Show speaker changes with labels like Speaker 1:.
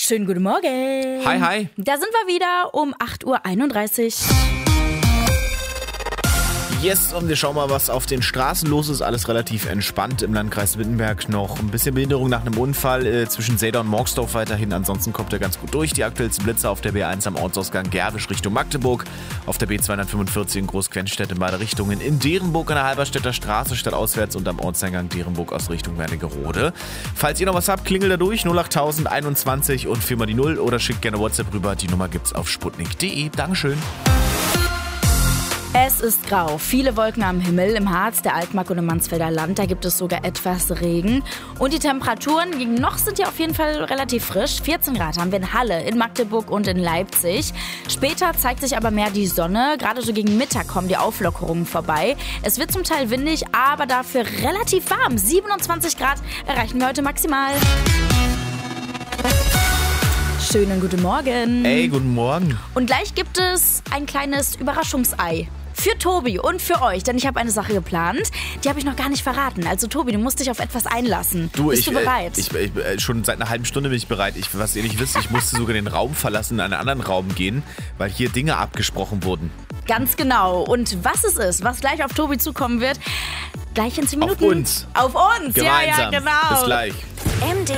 Speaker 1: Schönen guten Morgen.
Speaker 2: Hi, hi.
Speaker 1: Da sind wir wieder um 8.31 Uhr.
Speaker 2: Yes, und wir schauen mal, was auf den Straßen los ist. Alles relativ entspannt im Landkreis Wittenberg. Noch ein bisschen Behinderung nach einem Unfall zwischen Seeda und Morgsdorf weiterhin. Ansonsten kommt er ganz gut durch. Die aktuellsten Blitzer auf der B1 am Ortsausgang Gerwisch Richtung Magdeburg. Auf der B245 in Großquentstedt in beide Richtungen. In Derenburg an der Halberstädter Straße stadtauswärts und am Ortseingang Derenburg aus Richtung Wernigerode. Falls ihr noch was habt, klingelt da durch 08021 und 4 mal die 0 oder schickt gerne WhatsApp rüber. Die Nummer gibt's auf sputnik.de. Dankeschön.
Speaker 1: Es ist grau, viele Wolken am Himmel im Harz, der Altmark und im Mansfelder Land. Da gibt es sogar etwas Regen. Und die Temperaturen gegen noch sind ja auf jeden Fall relativ frisch. 14 Grad haben wir in Halle, in Magdeburg und in Leipzig. Später zeigt sich aber mehr die Sonne. Gerade so gegen Mittag kommen die Auflockerungen vorbei. Es wird zum Teil windig, aber dafür relativ warm. 27 Grad erreichen wir heute maximal. Schönen guten Morgen.
Speaker 2: Hey, guten Morgen.
Speaker 1: Und gleich gibt es ein kleines Überraschungsei. Für Tobi und für euch, denn ich habe eine Sache geplant, die habe ich noch gar nicht verraten. Also Tobi, du musst dich auf etwas einlassen. Bist du bereit?
Speaker 2: Schon seit einer halben Stunde bin ich bereit. Was ihr nicht wisst, ich musste sogar den Raum verlassen, in einen anderen Raum gehen, weil hier Dinge abgesprochen wurden.
Speaker 1: Ganz genau. Und was es ist, was gleich auf Tobi zukommen wird, gleich in 10 Minuten.
Speaker 2: Auf uns.
Speaker 1: Auf uns,
Speaker 2: Gemeinsam.
Speaker 1: Ja, genau.
Speaker 2: Bis gleich.